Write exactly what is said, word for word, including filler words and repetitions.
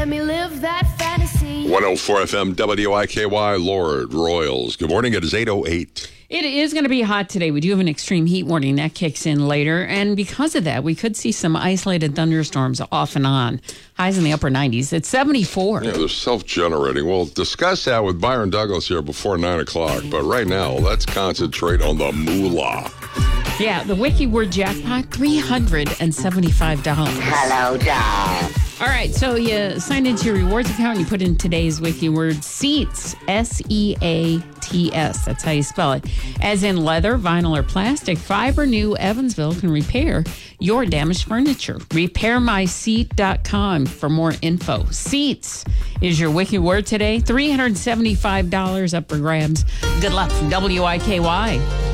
let me live that fantasy. one oh four F M W I K Y, Lord Royals. Good morning. It is eight oh eight. It is going to be hot today. We do have an extreme heat warning that kicks in later. And because of that, we could see some isolated thunderstorms off and on. Highs in the upper nineties. It's seventy-four. Yeah, they're self-generating. We'll discuss that with Byron Douglas here before nine o'clock. But right now, let's concentrate on the moolah. Yeah, the wiki word jackpot, three hundred seventy-five dollars. Hello, doll. All right, so you signed into your rewards account and you put in today's wiki word SEATS, S E A T S. That's how you spell it. As in leather, vinyl, or plastic, Fiber New Evansville can repair your damaged furniture. repair my seat dot com for more info. SEATS is your wiki word today. three hundred seventy-five dollars up for grabs. Good luck from W I K Y.